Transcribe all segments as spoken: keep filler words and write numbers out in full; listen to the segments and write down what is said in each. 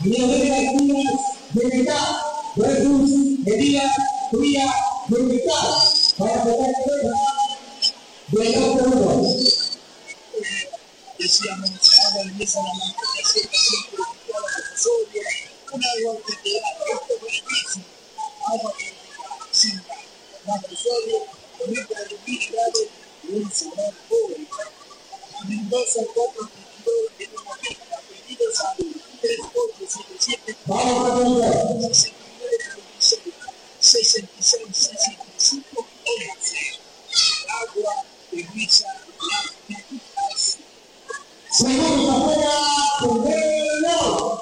Medidas de mitad versus medidas frías de mitad para poder hacer de dos por uno. Decíamos, ahora empiezan a mantener siempre siempre la profesoria, un agua que te da esto beneficio, agua que sin la profesoria, con esta de mil grados y un solar pobre. Mendoza cuatro veintidós en una lista, pedidos a tres ocho siete siete sesenta y nueve veintiséis sesenta y seis sesenta y cinco once. Agua de Luisa Las Seguimos afuera con Velo.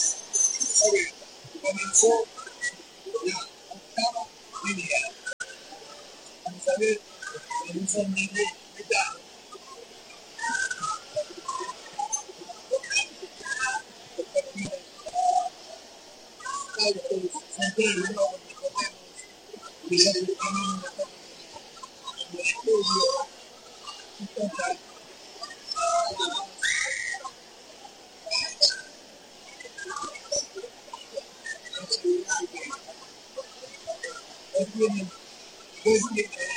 Comenzó la octava media. Vamos a ver el informe de mitad. Tienen dos